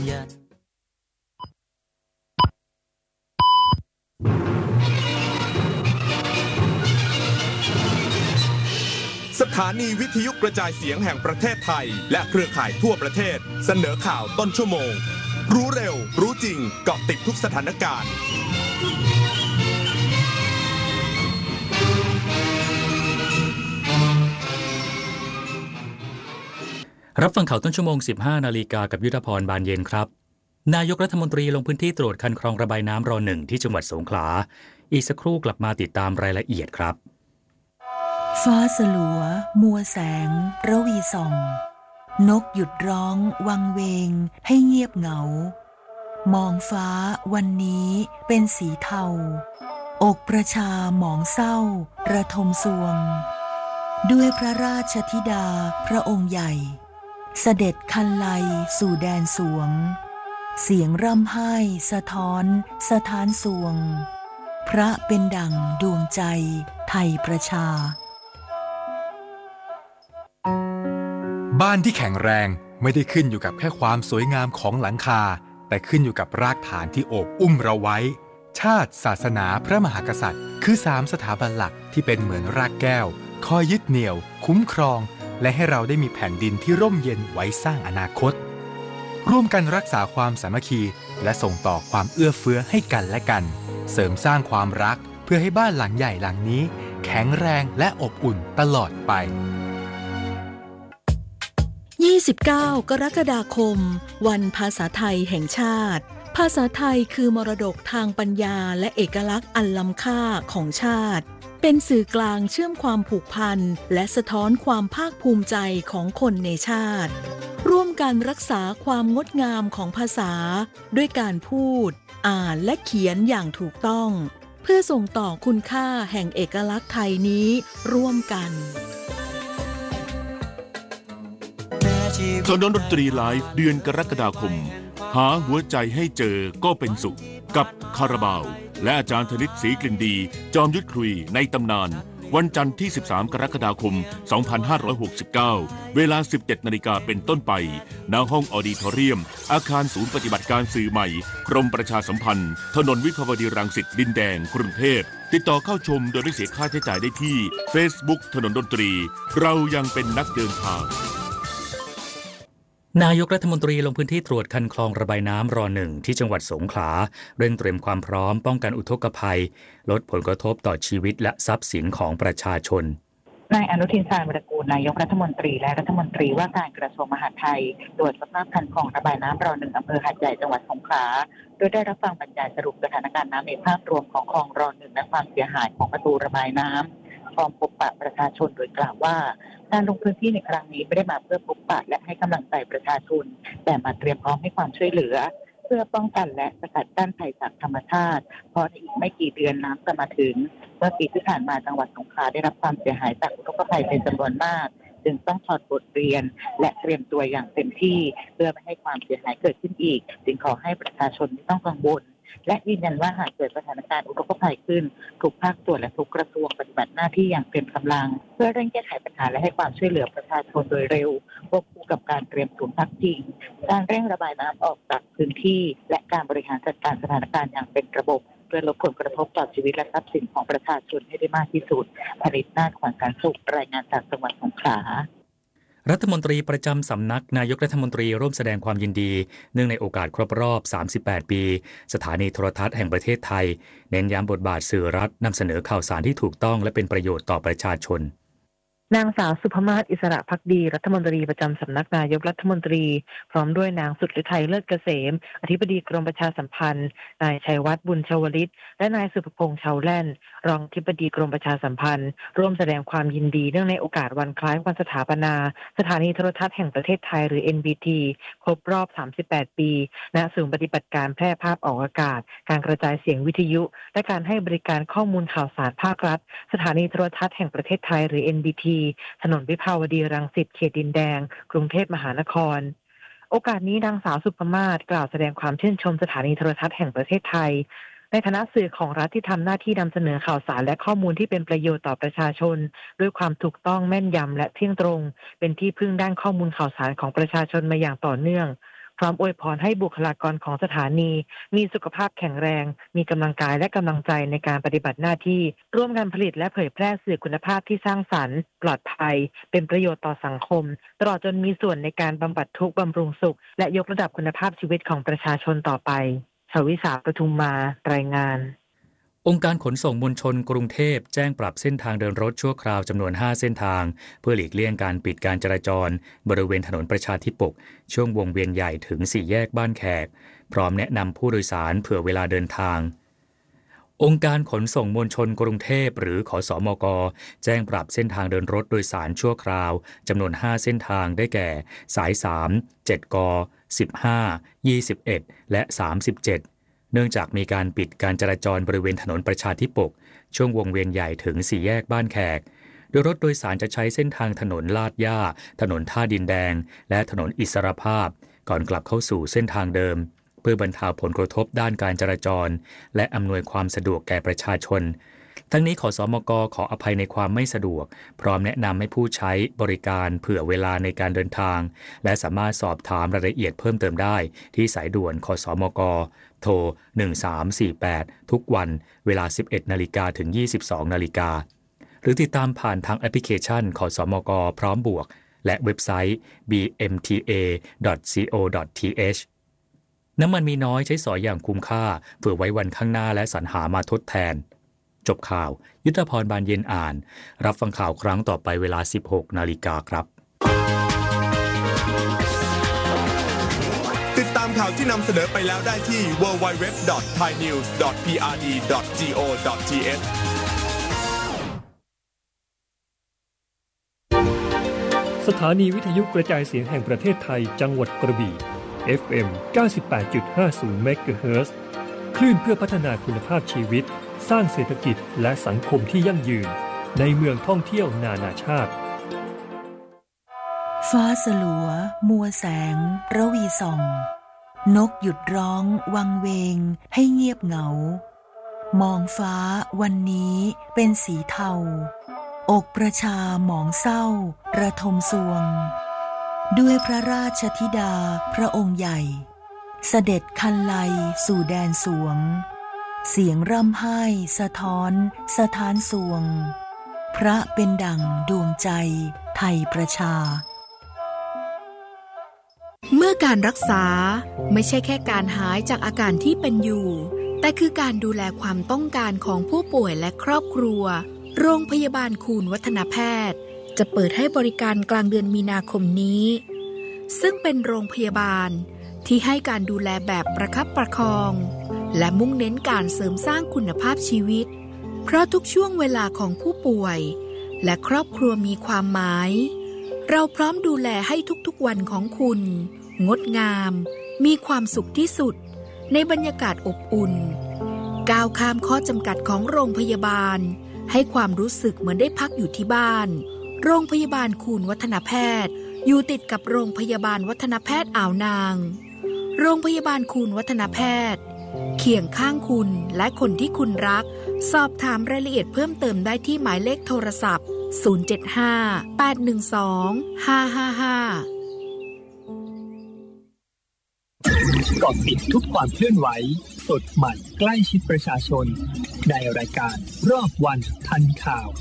สถานีวิทยุกระจายเสียงแห่งประเทศไทยและเครือข่ายทั่วประเทศเสนอข่าวต้นชั่วโมงรู้เร็วรู้จริงเกาะติดทุกสถานการณ์รับฟังข่าวต้นชั่วโมง 15 นาฬิกากับยุทธพรบานเย็นครับนายกรัฐมนตรีลงพื้นที่ตรวจคันคลองระบายน้ำร.1 ที่จังหวัดสงขลาอีกสักครู่กลับมาติดตามรายละเอียดครับฟ้าสลัวมัวแสงระวีส่องนกหยุดร้องวังเวงให้เงียบเหงามองฟ้าวันนี้เป็นสีเทาอกประชาหมองเศร้าระทมสวงด้วยพระราชธิดาพระองค์ใหญ่เสด็จคันไลสู่แดนสวงเสียงร่ำไห้สะท้อนสถานสวงพระเป็นดั่งดวงใจไทยประชาบ้านที่แข็งแรงไม่ได้ขึ้นอยู่กับแค่ความสวยงามของหลังคาแต่ขึ้นอยู่กับรากฐานที่โอบอุ้มเราไว้ชาติศาสนาพระมหากษัตริย์คือ3สถาบันหลักที่เป็นเหมือนรากแก้วคอยยึดเหนี่ยวคุ้มครองและให้เราได้มีแผ่นดินที่ร่มเย็นไว้สร้างอนาคตร่วมกันรักษาความสามัคคีและส่งต่อความเอื้อเฟื้อให้กันและกันเสริมสร้างความรักเพื่อให้บ้านหลังใหญ่หลังนี้แข็งแรงและอบอุ่นตลอดไป 29 กรกฎาคมวันภาษาไทยแห่งชาติภาษาไทยคือมรดกทางปัญญาและเอกลักษณ์อันล้ำค่าของชาติเป็นสื่อกลางเชื่อมความผูกพันและสะท้อนความภาคภูมิใจของคนในชาติร่วมกันรักษาความงดงามของภาษาด้วยการพูดอ่านและเขียนอย่างถูกต้องเพื่อส่งต่อคุณค่าแห่งเอกลักษณ์ไทยนี้ร่วมกันถนนดนตรีไลฟ์เดือนกรกฎาคมหาหัวใจให้เจอก็เป็นสุขกับคาราบาวและอาจารย์ธนิตศรีกลิ่นดีจอมยุทธคุยในตำนานวันจันทร์ที่13 กรกฎาคม 2569 เวลา 17 นาฬิกาเป็นต้นไปณห้องออดิทอเรียมอาคารศูนย์ปฏิบัติการสื่อใหม่กรมประชาสัมพันธ์ถนนวิภาวดีรังสิตดินแดงกรุงเทพติดต่อเข้าชมโดยไม่เสียค่าใช้จ่ายได้ที่ Facebook ถนนดนตรีเรายังเป็นนักเดินทางนายกรัฐมนตรีลงพื้นที่ตรวจคันคลองระบายน้ำร.1 ที่จังหวัดสงขลาเร่งเตรียมความพร้อมป้องกันอุทกภัยลดผลกระทบต่อชีวิตและทรัพย์สินของประชาชนนายอนุทินชาญวิรากูลนายกรัฐมนตรีและรัฐมนตรีว่าการกระทรวงมหาดไทยตรวจสภาพคันคลองระบายน้ำร.1 อำเภอหาดใหญ่จังหวัดสงขลาโดยได้รับฟังบรรยายสรุปสถานการณ์น้ำในภาพรวมของคลองร.1 และความเสียหายของประตูระบายน้ำพร้อมพบปะประชาชนโดยกล่าวว่าการลงพื้นที่ในครั้งนี้ไม่ได้มาเพื่อพบปะและให้กำลังใจประชาชนแต่มาเตรียมพร้อมให้ความช่วยเหลือเพื่อป้องกันและสกัดกั้นภัยจากธรรมชาติเพราะในอีกไม่กี่เดือนน้ำจะมาถึงเมื่อปีที่ผ่านมาจังหวัดสงขลาได้รับความเสียหายจากอุทกภัยเป็นจำนวนมากจึงต้องถอดบทเรียนและเตรียมตัวอย่างเต็มที่เพื่อไม่ให้ความเสียหายเกิดขึ้นอีกจึงขอให้ประชาชนไม่ต้องกังวลและยืนยันว่าหากเกิดสถานการณ์อุทกภัยขึ้นทุกภาคส่วนและทุกกระทรวงปฏิบัติหน้าที่อย่างเต็มกำลังเพื่อเร่งแก้ไขปัญหาและให้ความช่วยเหลือประชาชนโดยเร็วควบคู่กับการเตรียมศูนย์พักพิงการเร่งระบายน้ำออกจากพื้นที่และการบริหารจัดการสถานการณ์อย่างเป็นระบบเพื่อลดผลกระทบต่อชีวิตและทรัพย์สินของประชาชนให้ได้มากที่สุดผลิตนาถขวัญการสุขรายงานจากจังหวัดสงขลารัฐมนตรีประจำสำนักนายกรัฐมนตรีร่วมแสดงความยินดีเนื่องในโอกาสครบรอบ 38 ปีสถานีโทรทัศน์แห่งประเทศไทยเน้นย้ำบทบาทสื่อรัฐนำเสนอข่าวสารที่ถูกต้องและเป็นประโยชน์ต่อประชาชนนางสาวสุภมาศอิสระภักดีรัฐมนตรีประจำสำนักนายกรัฐมนตรีพร้อมด้วยนางสุทธิไทยเลิศเกษมอธิบดีกรมประชาสัมพันธ์นายชัยวัฒน์บุญชวลิตและนายสุภพงษ์ชาวแล่นรองอธิบดีกรมประชาสัมพันธ์ร่วมแสดงความยินดีเนื่องในโอกาสวันคล้ายวันสถาปนาสถานีโทรทัศน์แห่งประเทศไทยหรือ NBT ครบรอบ 38 ปีณศูนย์ปฏิบัติการแพร่ภาพออกอากาศการกระจายเสียงวิทยุและการให้บริการข้อมูลข่าวสารภาครัฐสถานีโทรทัศน์แห่งประเทศไทยหรือ NBT ถนนวิภาวดีรังสิตเขตดินแดงกรุงเทพมหานครโอกาสนี้นางสาวสุภมาศกล่าวแสดงความชื่นชมสถานีโทรทัศน์แห่งประเทศไทยในฐานะสื่อของรัฐที่ทำหน้าที่นำเสนอข่าวสารและข้อมูลที่เป็นประโยชน์ต่อประชาชนด้วยความถูกต้องแม่นยำและเที่ยงตรงเป็นที่พึ่งด้านข้อมูลข่าวสารของประชาชนมาอย่างต่อเนื่องพร้อมอวยพรให้บุคลากรของสถานีมีสุขภาพแข็งแรงมีกำลังกายและกำลังใจในการปฏิบัติหน้าที่ร่วมกันผลิตและเผยแพร่สื่อคุณภาพที่สร้างสรรค์ปลอดภัยเป็นประโยชน์ต่อสังคมตลอดจนมีส่วนในการบำบัดทุกข์บำรุงสุขและยกระดับคุณภาพชีวิตของประชาชนต่อไปชวิสาปทุมมารายงานองค์การขนส่งมวลชนกรุงเทพแจ้งปรับเส้นทางเดินรถชั่วคราวจำนวน5เส้นทางเพื่อหลีกเลี่ยงการปิดการจราจรบริเวณถนนประชาธิปกช่วงวงเวียนใหญ่ถึง4แยกบ้านแขกพร้อมแนะนำผู้โดยสารเผื่อเวลาเดินทางองค์การขนส่งมวลชนกรุงเทพหรือขสมก.แจ้งปรับเส้นทางเดินรถโดยสารชั่วคราวจำนวน5เส้นทางได้แก่สาย3 7 ก 15 21 และ 37เนื่องจากมีการปิดการจราจรบริเวณถนนประชาธิปกช่วงวงเวียนใหญ่ถึง4แยกบ้านแขกโดยรถโดยสารจะใช้เส้นทางถนนลาดย่าถนนท่าดินแดงและถนนอิสรภาพก่อนกลับเข้าสู่เส้นทางเดิมเพื่อบรรเทาผลกระทบด้านการจราจรและอำนวยความสะดวกแก่ประชาชนทั้งนี้ขสมก.ขออภัยในความไม่สะดวกพร้อมแนะนำให้ผู้ใช้บริการเผื่อเวลาในการเดินทางและสามารถสอบถามรายละเอียดเพิ่มเติมได้ที่สายด่วนขสมก.โทร 1348 ทุกวันเวลา 11 นาฬิกาถึง 22 นาฬิกาหรือติดตามผ่านทางแอปพลิเคชันขสมก.พร้อมบวกและเว็บไซต์ bmta.co.th น้ำมันมีน้อยใช้สอยอย่างคุ้มค่าเผื่อไว้วันข้างหน้าและสรรหามาทดแทนจบข่าวยุทธพรบานเย็นอ่านรับฟังข่าวครั้งต่อไปเวลา 16 นาฬิกาครับติดตามข่าวที่นำเสนอไปแล้วได้ที่ www.thainews.prd.go.th สถานีวิทยุกระจายเสียงแห่งประเทศไทยจังหวัดกระบี่ FM 98.50 เมกะเฮิรตซ์ คลื่นเพื่อพัฒนาคุณภาพชีวิตสร้างเศรษฐกิจและสังคมที่ยั่งยืนในเมืองท่องเที่ยวนานาชาติฟ้าสลัวมัวแสงระวีส่องนกหยุดร้องวังเวงให้เงียบเหงามองฟ้าวันนี้เป็นสีเทาอกประชาหมองเศร้าระทมสวงด้วยพระราชธิดาพระองค์ใหญ่เสด็จคันไลสู่แดนสวงเสียงร่ำไห้สะท้อนสถานสวงพระเป็นดั่งดวงใจไทยประชาเมื่อการรักษาไม่ใช่แค่การหายจากอาการที่เป็นอยู่แต่คือการดูแลความต้องการของผู้ป่วยและครอบครัวโรงพยาบาลคูณวัฒนแพทย์จะเปิดให้บริการกลางเดือนมีนาคมนี้ซึ่งเป็นโรงพยาบาลที่ให้การดูแลแบบประคับประคองและมุ่งเน้นการเสริมสร้างคุณภาพชีวิตเพราะทุกช่วงเวลาของผู้ป่วยและครอบครัวมีความหมายเราพร้อมดูแลให้ทุกๆวันของคุณงดงามมีความสุขที่สุดในบรรยากาศอบอุ่นก้าวข้ามข้อจำกัดของโรงพยาบาลให้ความรู้สึกเหมือนได้พักอยู่ที่บ้านโรงพยาบาลคูณวัฒนแพทย์อยู่ติดกับโรงพยาบาลวัฒนแพทย์อ่าวนางโรงพยาบาลคูณวัฒนแพทย์เคียงข้างคุณและคนที่คุณรักสอบถามรายละเอียดเพิ่มเติมได้ที่หมายเลขโทรศัพท์075-812-555 เกาะติดทุกความเคลื่อนไหวสดใหม่ใกล้ชิดประชาชนในรายการรอบวันทันข่าว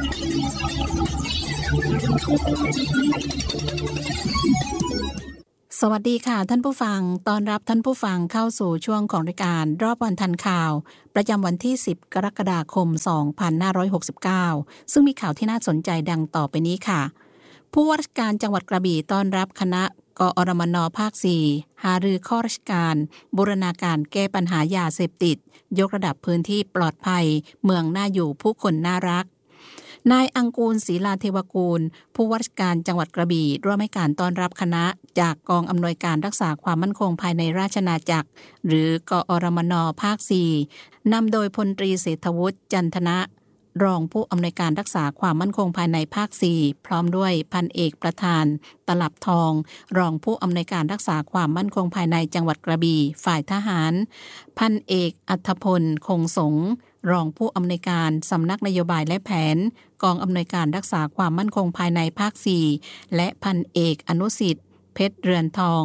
สวัสดีค่ะท่านผู้ฟังต้อนรับท่านผู้ฟังเข้าสู่ช่วงของรายการรอบวันทันข่าวประจำวันที่10กรกฎาคม2569ซึ่งมีข่าวที่น่าสนใจดังต่อไปนี้ค่ะผู้ว่าราชการจังหวัดกระบี่ต้อนรับคณะกอรมน.ภาค 4 หารือข้อราชการบูรณาการแก้ปัญหายาเสพติดยกระดับพื้นที่ปลอดภัยเมืองน่าอยู่ผู้คนน่ารักนายอังกูลศรีลาเทวกูลผู้ว่าราชการจังหวัดกระบี่ร่วมให้การต้อนรับคณะจากกองอำนวยการรักษาความมั่นคงภายในราชอาณาจักรหรือกอรมน.ภาค 4 นำโดยพลตรีเศรษฐวุฒิจันทนะรองผู้อำนวยการรักษาความมั่นคงภายในภาค 4 พร้อมด้วยพันเอกประธานตลับทองรองผู้อำนวยการรักษาความมั่นคงภายในจังหวัดกระบี่ฝ่ายทหารพันเอกอัธพลคงสงรองผู้อำนวยการสำนักนโยบายและแผนกองอำนวยการรักษาความมั่นคงภายในภาค 4 และพันเอกอนุสิทธิ์เพชรเรือนทอง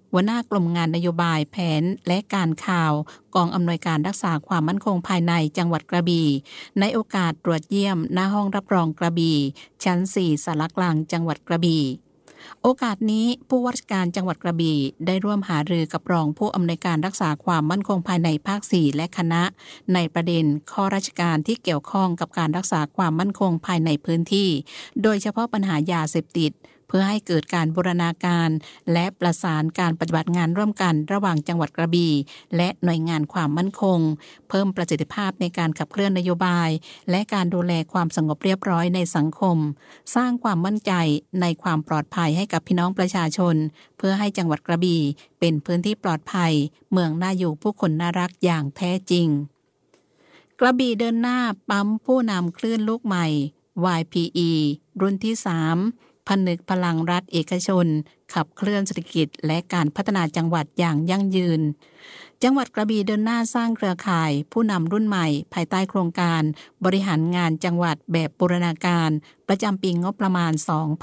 หัวหน้ากลุ่มงานนโยบายแผนและการข่าวกองอำนวยการรักษาความมั่นคงภายในจังหวัดกระบี่ในโอกาสตรวจเยี่ยมหน้าห้องรับรองกระบี่ชั้น 4 สารกลางจังหวัดกระบี่โอกาสนี้ผู้ว่าราชการจังหวัดกระบี่ได้ร่วมหารือกับรองผู้อำนวยการรักษาความมั่นคงภายในภาค 4 และคณะในประเด็นข้อราชการที่เกี่ยวข้องกับการรักษาความมั่นคงภายในพื้นที่โดยเฉพาะปัญหายาเสพติดเพื่อให้เกิดการบูรณาการและประสานการปฏิบัติงานร่วมกันระหว่างจังหวัดกระบี่และหน่วยงานความมั่นคงเพิ่มประสิทธิภาพในการขับเคลื่อนนโยบายและการดูแลความสงบเรียบร้อยในสังคมสร้างความมั่นใจในความปลอดภัยให้กับพี่น้องประชาชนเพื่อให้จังหวัดกระบี่เป็นพื้นที่ปลอดภัยเมืองน่าอยู่ผู้คนน่ารักอย่างแท้จริงกระบี่เดินหน้าปั๊มผู้นำคลื่นลูกใหม่ YPE รุ่นที่ 3ผนึกพลังรัฐเอกชนขับเคลื่อนเศรษฐกิจและการพัฒนาจังหวัดอย่างยั่งยืนจังหวัดกระบี่เดินหน้าสร้างเครือข่ายผู้นำรุ่นใหม่ภายใต้โครงการบริหารงานจังหวัดแบบบูรณาการประจำปีงบประมาณ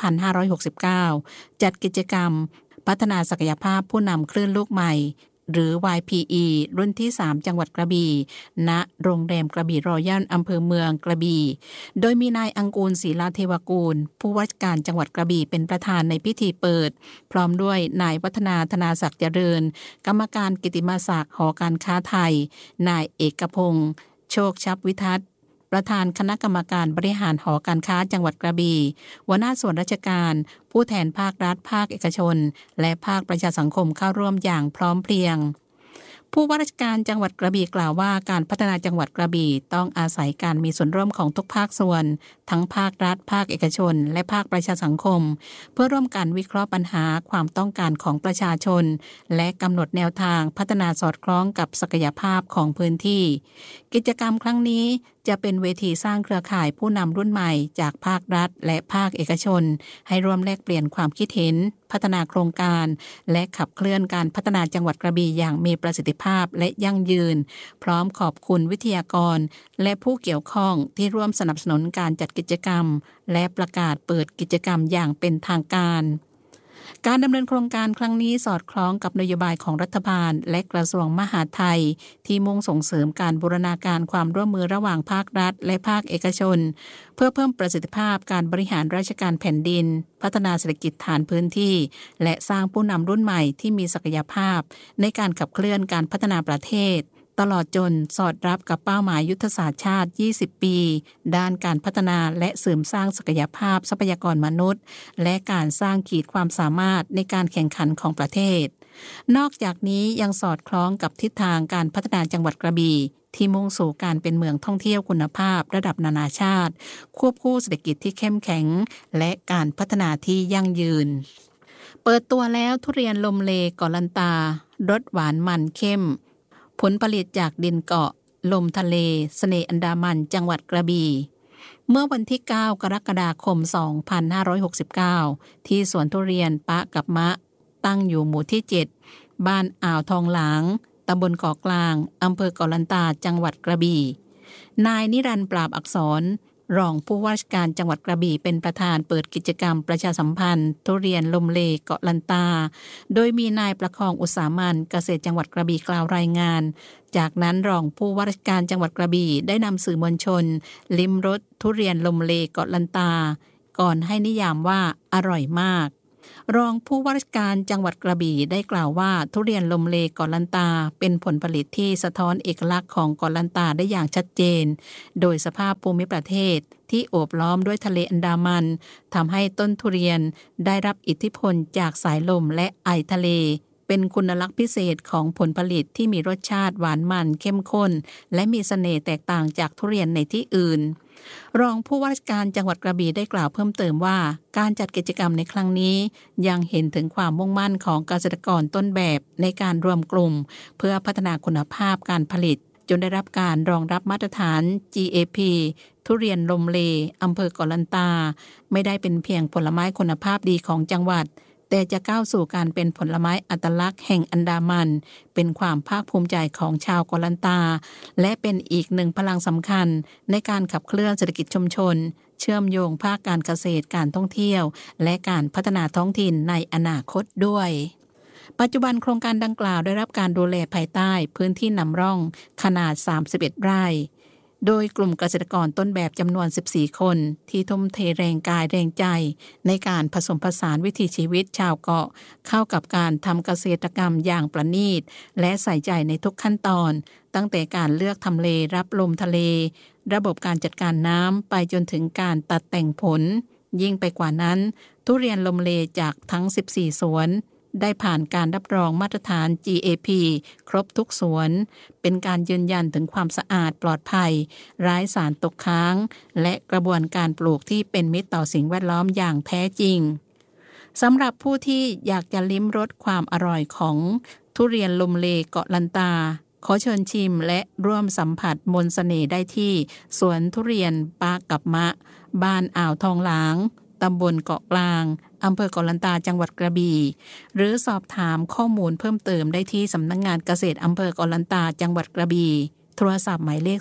2569 จัดกิจกรรมพัฒนาศักยภาพผู้นำคลื่นลูกใหม่หรือ YPE รุ่นที่ 3 จังหวัดกระบี่ณโรงแรมกระบี่รอยัลอำเภอเมืองกระบี่โดยมีนายอังกูลศรีลาเทวกูลผู้ว่าราชการจังหวัดกระบี่เป็นประธานในพิธีเปิดพร้อมด้วยนายวัฒนาธนาศักดิ์เจริญกรรมการกิตติมศักดิ์หอการค้าไทยนายเอกพงษ์โชคชัพวิทัศน์ประธานคณะกรรมการบริหารหอการค้าจังหวัดกระบี่หัวหน้าส่วนราชการผู้แทนภาครัฐภาคเอกชนและภาคประชาสังคมเข้าร่วมอย่างพร้อมเพรียงผู้ว่าราชการจังหวัดกระบี่กล่าวว่าการพัฒนาจังหวัดกระบี่ต้องอาศัยการมีส่วนร่วมของทุกภาคส่วนทั้งภาครัฐภาคเอกชนและภาคประชาสังคมเพื่อร่วมกันวิเคราะห์ปัญหาความต้องการของประชาชนและกำหนดแนวทางพัฒนาสอดคล้องกับศักยภาพของพื้นที่กิจกรรมครั้งนี้จะเป็นเวทีสร้างเครือข่ายผู้นำรุ่นใหม่จากภาครัฐและภาคเอกชนให้ร่วมแลกเปลี่ยนความคิดเห็นพัฒนาโครงการและขับเคลื่อนการพัฒนาจังหวัดกระบี่อย่างมีประสิทธิภาพและยั่งยืนพร้อมขอบคุณวิทยากรและผู้เกี่ยวข้องที่ร่วมสนับสนุนการจัดกิจกรรมและประกาศเปิดกิจกรรมอย่างเป็นทางการการดำเนินโครงการครั้งนี้สอดคล้องกับนโยบายของรัฐบาลและกระทรวงมหาดไทยที่มุ่งส่งเสริมการบูรณาการความร่วมมือระหว่างภาครัฐและภาคเอกชนเพื่อเพิ่มประสิทธิภาพการบริหารราชการแผ่นดินพัฒนาเศรษฐกิจฐานพื้นที่และสร้างผู้นำรุ่นใหม่ที่มีศักยภาพในการขับเคลื่อนการพัฒนาประเทศตลอดจนสอดรับกับเป้าหมายยุทธศาสตร์ชาติ 20 ปีด้านการพัฒนาและเสริมสร้างศักยภาพทรัพยากรมนุษย์และการสร้างขีดความสามารถในการแข่งขันของประเทศนอกจากนี้ยังสอดคล้องกับทิศทางการพัฒนาจังหวัดกระบี่ที่มุ่งสู่การเป็นเมืองท่องเที่ยวคุณภาพระดับนานาชาติควบคู่เศรษฐกิจที่เข้มแข็งและการพัฒนาที่ยั่งยืนเปิดตัวแล้วทุเรียนลมเลเกาะลันตารสหวานมันเข้มผลผลิตจากดินเกาะลมทะเลเสน่ห์อันดามันจังหวัดกระบี่เมื่อวันที่ 9 กรกฎาคม 2569 ที่สวนทุเรียนปะกับมะตั้งอยู่หมู่ที่ 7 บ้านอ่าวทองหลางตำบลเกาะกลางอำเภอเกาะลันตาจังหวัดกระบี่นายนิรันดร์ปราบอักษรรองผู้ว่าราชการจังหวัดกระบี่เป็นประธานเปิดกิจกรรมประชาสัมพันธ์ทุเรียนลมเลเกาะลันตาโดยมีนายประคองอุตสามันเกษตรจังหวัดกระบี่กล่าวรายงานจากนั้นรองผู้ว่าราชการจังหวัดกระบี่ได้นำสื่อมวลชนลิ้มรสทุเรียนลมเลเกาะลันตาก่อนให้นิยามว่าอร่อยมากรองผู้ว่าราชการจังหวัดกระบี่ได้กล่าวว่าทุเรียนลมเลเกาะลันตาเป็นผลผลิตที่สะท้อนเอกลักษณ์ของเกาะลันตาได้อย่างชัดเจนโดยสภาพภูมิประเทศที่โอบล้อมด้วยทะเลอันดามันทำให้ต้นทุเรียนได้รับอิทธิพลจากสายลมและไอทะเลเป็นคุณลักษณ์พิเศษของผลผลิตที่มีรสชาติหวานมันเข้มข้นและมีเสน่ห์แตกต่างจากทุเรียนในที่อื่นรองผู้ว่าราชการจังหวัดกระบี่ได้กล่าวเพิ่มเติมว่าการจัดกิจกรรมในครั้งนี้ยังเห็นถึงความมุ่งมั่นของเกษตรกรต้นแบบในการรวมกลุ่มเพื่อพัฒนาคุณภาพการผลิตจนได้รับการรองรับมาตรฐาน GAP ทุเรียนลมเลอำเภอเกาะลันตาไม่ได้เป็นเพียงผลไม้คุณภาพดีของจังหวัดแต่จะก้าวสู่การเป็นผลไม้อัตลักษณ์แห่งอันดามันเป็นความภาคภูมิใจของชาวเกาะลันตาและเป็นอีกหนึ่งพลังสำคัญในการขับเคลื่อนเศรษฐกิจชุมชนเชื่อมโยงภาคการเกษตรการท่องเที่ยวและการพัฒนาท้องถิ่นในอนาคตด้วยปัจจุบันโครงการดังกล่าวได้รับการดูแลภายใต้พื้นที่นำร่องขนาด31ไร่โดยกลุ่มเกษตรกรต้นแบบจำนวน14คนที่ทุ่มเทแรงกายแรงใจในการผสมผสานวิถีชีวิตชาวเกาะเข้ากับการทำเกษตรกรรมอย่างประณีตและใส่ใจในทุกขั้นตอนตั้งแต่การเลือกทำเลรับลมทะเลระบบการจัดการน้ำไปจนถึงการตัดแต่งผลยิ่งไปกว่านั้นทุเรียนลมเลจากทั้ง14สวนได้ผ่านการรับรองมาตรฐาน GAP ครบทุกสวนเป็นการยืนยันถึงความสะอาดปลอดภัยไร้สารตกค้างและกระบวนการปลูกที่เป็นมิตรต่อสิ่งแวดล้อมอย่างแท้จริงสำหรับผู้ที่อยากจะลิ้มรสความอร่อยของทุเรียนลมเลเกาะลันตาขอเชิญชิมและร่วมสัมผัสมนต์เสน่ห์ได้ที่สวนทุเรียนปากับมะบ้านอ่าวทองหลางตำบลเกาะกลางอำเภอเกาะลันตาจังหวัดกระบี่หรือสอบถามข้อมูลเพิ่มเติมได้ที่สำนักงานเกษตรอำเภอเกาะลันตาจังหวัดกระบี่โทรศัพท์หมายเลข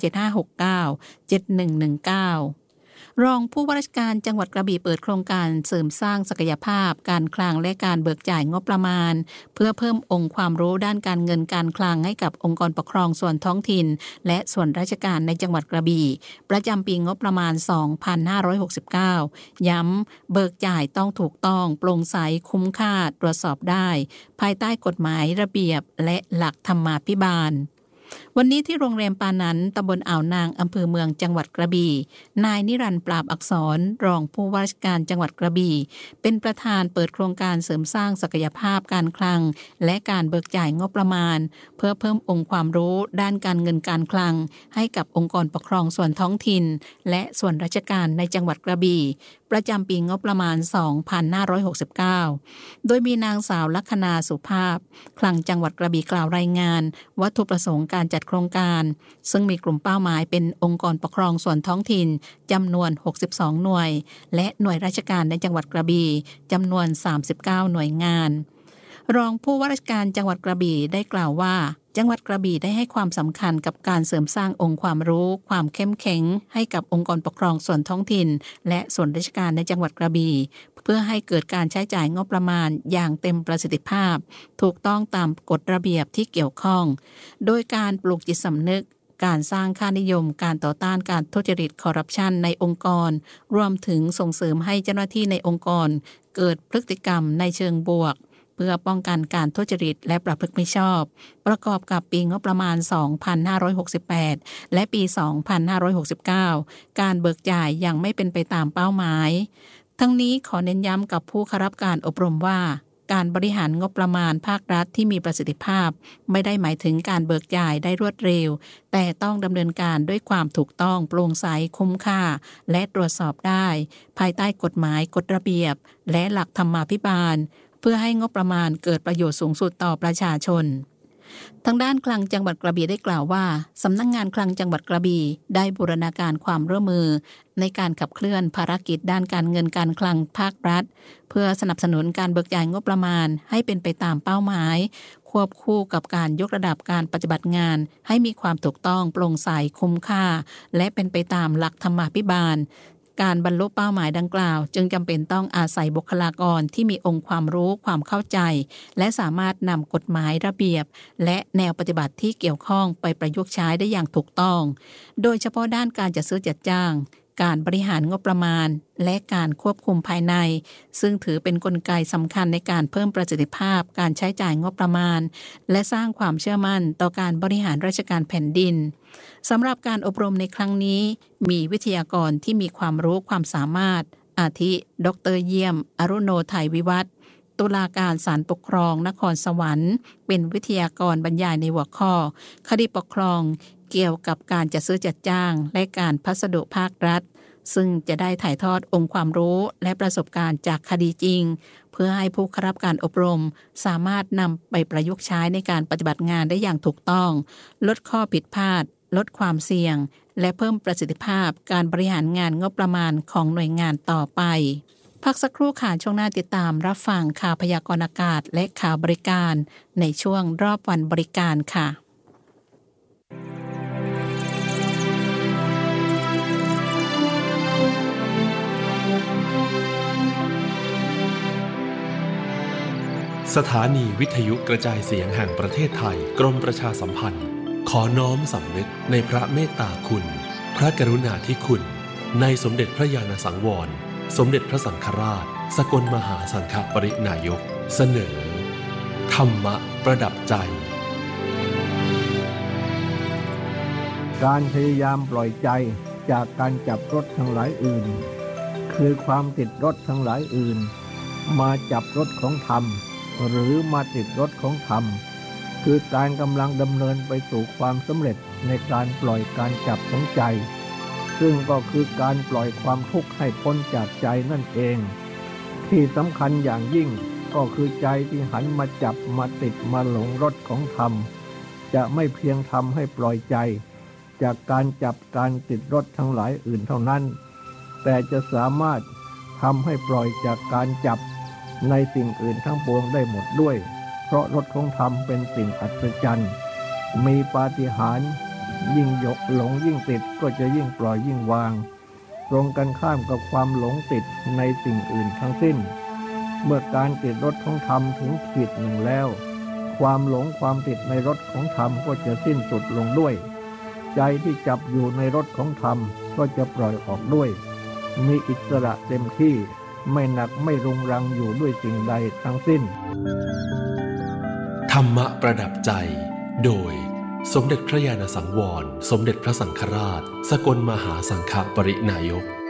075697119รองผู้ว่าราชการจังหวัดกระบี่เปิดโครงการเสริมสร้างศักยภาพการคลังและการเบิกจ่ายงบประมาณเพื่อเพิ่มองค์ความรู้ด้านการเงินการคลังให้กับองค์กรปกครองส่วนท้องถิ่นและส่วนราชการในจังหวัดกระบี่ประจำปีงบประมาณ 2569 ย้ำเบิกจ่ายต้องถูกต้องโปร่งใสคุ้มค่าตรวจสอบได้ภายใต้กฎหมายระเบียบและหลักธรรมาภิบาลวันนี้ที่โรงแรมปานันตำบลอ่าวนางอำเภอเมืองจังหวัดกระบี่นายนิรันดร์ปราบอักษรรองผู้ว่าราชการจังหวัดกระบี่เป็นประธานเปิดโครงการเสริมสร้างศักยภาพการคลังและการเบิกจ่ายงบประมาณเพื่อเพิ่มองค์ความรู้ด้านการเงินการคลังให้กับองค์กรปกครองส่วนท้องถิ่นและส่วนราชการในจังหวัดกระบี่ประจำปีงบประมาณ 2569 โดยมีนางสาวลัคนาสุภาพคลังจังหวัดกระบี่กล่าวรายงานวัตถุประสงค์การจัดโครงการซึ่งมีกลุ่มเป้าหมายเป็นองค์กรปกครองส่วนท้องถิ่นจำนวน62หน่วยและหน่วยราชการในจังหวัดกระบี่จำนวน39หน่วยงานรองผู้ว่าราชการจังหวัดกระบี่ได้กล่าวว่าจังหวัดกระบี่ได้ให้ความสำคัญกับการเสริมสร้างองค์ความรู้ความเข้มแข็งให้กับองค์กรปกครองส่วนท้องถิ่นและส่วนราชการในจังหวัดกระบี่เพื่อให้เกิดการใช้จ่ายงบประมาณอย่างเต็มประสิทธิภาพถูกต้องตามกฎระเบียบที่เกี่ยวข้องโดยการปลูกจิตสำนึกการสร้างค่านิยมการต่อต้านการทุจริตคอร์รัปชันในองค์กรรวมถึงส่งเสริมให้เจ้าหน้าที่ในองค์กรเกิดพฤติกรรมในเชิงบวกเพื่อป้องกันการทุจริตและประพฤติมิชอบประกอบกับปีงบประมาณ 2568 และปี 2569 การเบิกจ่ายยังไม่เป็นไปตามเป้าหมายทั้งนี้ขอเน้นย้ำกับผู้เข้ารับการอบรมว่าการบริหารงบประมาณภาครัฐที่มีประสิทธิภาพไม่ได้หมายถึงการเบิกจ่ายได้รวดเร็วแต่ต้องดำเนินการด้วยความถูกต้องโปร่งใสคุ้มค่าและตรวจสอบได้ภายใต้กฎหมายกฎระเบียบและหลักธรรมาภิบาลเพื่อให้งบประมาณเกิดประโยชน์สูงสุดต่อประชาชนทางด้านคลังจังหวัดกระบี่ได้กล่าวว่าสำนักงานคลังจังหวัดกระบี่ได้บูรณาการความร่วมมือในการขับเคลื่อนภารกิจด้านการเงินการคลังภาครัฐเพื่อสนับสนุนการเบิกจ่ายงบประมาณให้เป็นไปตามเป้าหมายควบคู่กับการยกระดับการปฏิบัติงานให้มีความถูกต้องโปร่งใสคุ้มค่าและเป็นไปตามหลักธรรมาภิบาลการบรรลุเป้าหมายดังกล่าวจึงจำเป็นต้องอาศัยบุคลากรที่มีองค์ความรู้ความเข้าใจและสามารถนำกฎหมายระเบียบและแนวปฏิบัติที่เกี่ยวข้องไปประยุกต์ใช้ได้อย่างถูกต้องโดยเฉพาะด้านการจัดซื้อจัดจ้างการบริหารงบประมาณและการควบคุมภายในซึ่งถือเป็นกลไกสำคัญในการเพิ่มประสิทธิภาพการใช้จ่ายงบประมาณและสร้างความเชื่อมั่นต่อการบริหารราชการแผ่นดินสำหรับการอบรมในครั้งนี้มีวิทยากรที่มีความรู้ความสามารถอาทิดร.เยี่ยมอรุโนไทยวิวัฒน์ตุลาการศาลปกครองนครสวรรค์เป็นวิทยากรบรรยายในหัวข้อคดีปกครองเกี่ยวกับการจัดซื้อจัดจ้างและการพัสดุภาครัฐซึ่งจะได้ถ่ายทอดองค์ความรู้และประสบการณ์จากคดีจริงเพื่อให้ผู้เข้ารับการอบรมสามารถนำไปประยุกต์ใช้ในการปฏิบัติงานได้อย่างถูกต้องลดข้อผิดพลาดลดความเสี่ยงและเพิ่มประสิทธิภาพการบริหารงานงบประมาณของหน่วยงานต่อไปพักสักครู่ค่ะช่วงหน้าติดตามรับฟังข่าวพยากรณ์อากาศและข่าวบริการในช่วงรอบวันบริการค่ะสสถานีวิทยุกระจายเสียงแห่งประเทศไทยกรมประชาสัมพันธ์ขอน้อมสำนึกในพระเมตตาคุณพระกรุณาธิคุณในสมเด็จพระญาณสังวรสมเด็จพระสังฆราชสกลมหาสังฆปรินายกเสนอธรรมะประดับใจการพยายามปล่อยใจจากการจับรสทั้งหลายอื่นคือความติดรสทั้งหลายอื่นมาจับรสของธรรมหรือมาติดรสของธรรมคือการกำลังดำเนินไปสู่ความสำเร็จในการปล่อยการจับของใจซึ่งก็คือการปล่อยความทุกข์ให้พ้นจากใจนั่นเองที่สำคัญอย่างยิ่งก็คือใจที่หันมาจับมาติดมาหลงรสของธรรมจะไม่เพียงทำให้ปล่อยใจจากการจับการติดรสทั้งหลายอื่นเท่านั้นแต่จะสามารถทำให้ปล่อยจากการจับในสิ่งอื่นทั้งปวงได้หมดด้วยเพราะรสของธรรมเป็นสิ่งอัศจรรย์มีปาฏิหาริย์ยิ่งหลงยิ่งติดก็จะยิ่งปล่อยยิ่งวางตรงกันข้ามกับความหลงติดในสิ่งอื่นทั้งสิ้นเมื่อการติดรสของธรรมถึงขีดหนึ่งแล้วความหลงความติดในรสของธรรมก็จะสิ้นสุดลงด้วยใจที่จับอยู่ในรสของธรรมก็จะปล่อยออกด้วยมีอิสระเต็มที่ไม่หนักไม่รุงรังอยู่ด้วยสิ่งใดทั้งสิ้นธรรมะประดับใจโดยสมเด็จพระญาณสังวรสมเด็จพระสังฆราชสกลมหาสังฆปรินายก